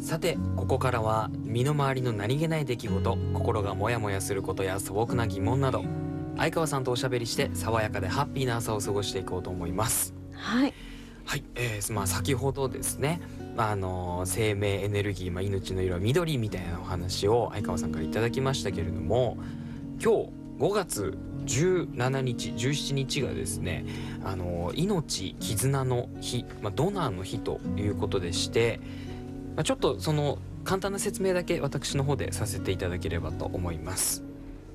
さてここからは身の回りの何気ない出来事、心がモヤモヤすることや素朴な疑問など、相川さんとおしゃべりして爽やかでハッピーな朝を過ごしていこうと思います。 はい、 はい、先ほどですね、生命エネルギー、命の色は緑みたいなお話を相川さんからいただきましたけれども、今日5月17日17日がですね、命絆の日、ドナーの日ということでして、ちょっとその簡単な説明だけ私の方でさせていただければと思います。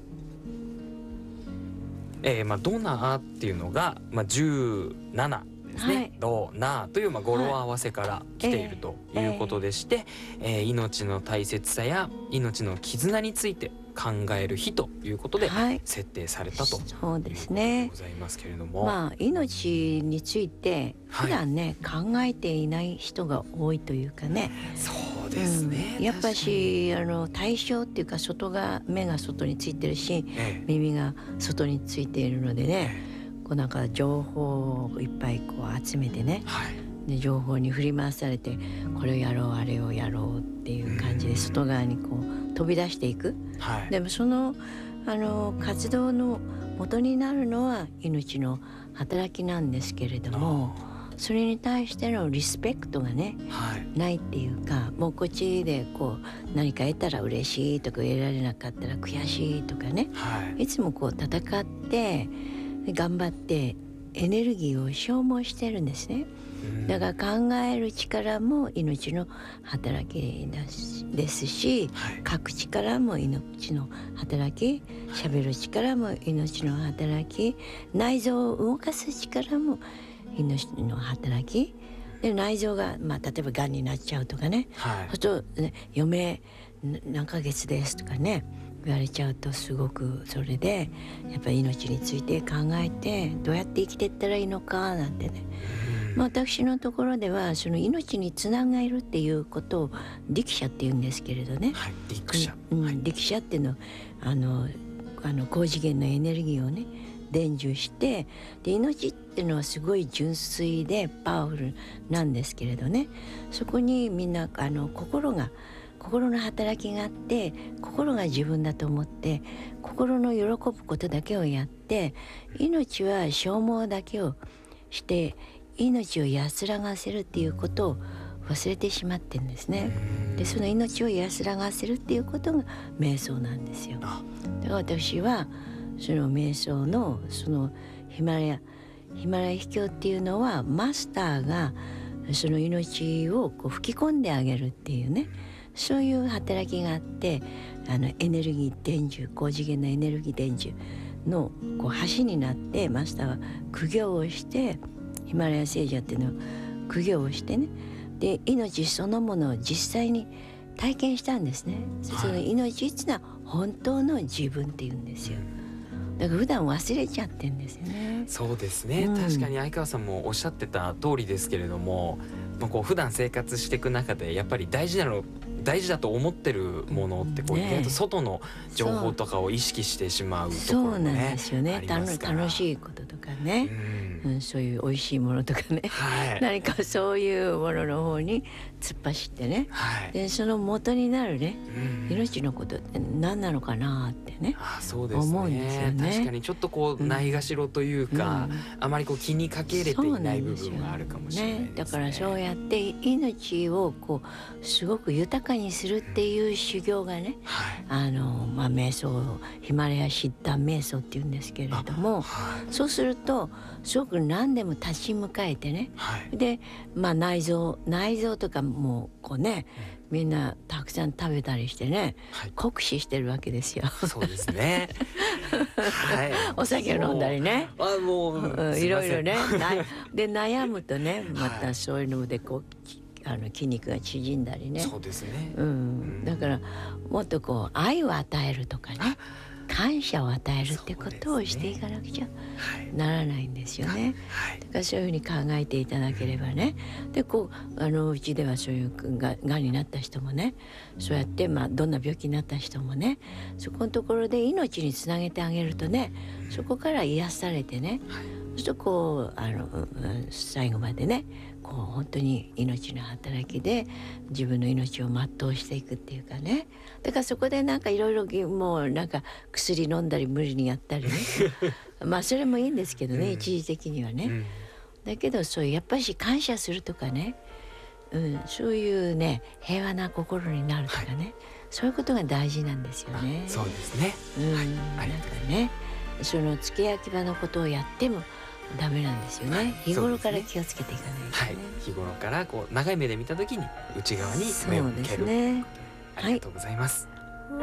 ドナーっていうのが、17ですね、はい、ドナーという語呂合わせから来ているということでして、命の大切さや命の絆について考える日ということで設定されたということでございますけれども、 命について普段ね、考えていない人が多いというかね。 そうですね、 やっぱし対象っていうか目が外についてるし、耳が外についているのでね、こうなんか情報をいっぱいこう集めてね、で情報に振り回されてこれをやろうあれをやろうっていう感じで外側にこう飛び出していく、でもその活動の元になるのは命の働きなんですけれども、それに対してのリスペクトがね、ないっていうか、もうこっちでこう何か得たら嬉しいとか得られなかったら悔しいとかね、いつもこう戦って頑張ってエネルギーを消耗してるんですね。だから考える力も命の働きですし、書く力も命の働き、喋る力も命の働き、内臓を動かす力も命の働きで、内臓が、例えばがんになっちゃうとかね、そうするとね、余命何ヶ月ですとかね言われちゃうと、すごくそれでやっぱり命について考えてどうやって生きていったらいいのかなんてね、私のところではその命につながるっていうことを力車っていうんですけれどね、力車っていうのは高次元のエネルギーをね伝授して、で命っていうのはすごい純粋でパワフルなんですけれどね、そこにみんな心の働きがあって、心が自分だと思って心の喜ぶことだけをやって、命は消耗だけをして命を安らがせるっていうことを忘れてしまってるんですね。でその命を安らがせるっていうことが瞑想なんですよ。だから私はその瞑想のそのヒマラヤ秘境っていうのは、マスターがその命をこう吹き込んであげるっていうね、そういう働きがあって、エネルギー伝授、高次元のエネルギー伝授のこう橋になって、マスターは苦行をして、ヒマラヤ聖者っていうのを苦行をしてね、で命そのものを実際に体験したんですね。その命っていうのは本当の自分っていうんですよ。だから普段忘れちゃってんですよね。 そうですね、確かに相川さんもおっしゃってた通りですけれども、こう普段生活していく中でやっぱり大事だと思ってるものってこう、意外と外の情報とかを意識してしまうところもね、 そうなんですよね。 ありますから、 楽しいこととかね、そういう美味しいものとかね、何かそういうものの方に突っ走ってね、でその元になるね、命のことって何なのかなってね、 そうですね、 思うんですよね。 確かにちょっとこうないがしろというか、あまりこう気にかけれていない部分があるかもしれないですね。 だからそうやって命をこうすごく豊かにするっていう修行がね、瞑想、ヒマラヤシッタン瞑想っていうんですけれども、そうするとすごく何でも立ち向かえてね、で、内臓とかもこうね、みんなたくさん食べたりしてね、酷使してるわけですよ。 そうですね。 お酒飲んだりね、いろいろね、で悩むとね、またそういうのでこう筋肉が縮んだりね。 そうですね。 だからもっとこう愛を与えるとかね、感謝を与えるってことをしていかなくちゃならないんですよね。だからそういうふうに考えていただければね、でこううちではそういうがんになった人もね、そうやってどんな病気になった人もね、そこのところで命につなげてあげるとね、そこから癒されてね、そうするとこう最後までね、 こう本当に命の働きで自分の命を全うしていくっていうかね。だからそこでなんかいろいろもうなんか薬飲んだり無理にやったりねまあそれもいいんですけどね、一時的にはね。だけどそういうやっぱり感謝するとかね、そういうね平和な心になるとかね、そういうことが大事なんですよね。 そうですね。 なんかね、その付け焼き場のことをやってもダメなんですよね。日頃から気をつけていかないとね。 日頃からこう長い目で見たときに内側に目を向ける。ありがとうございます。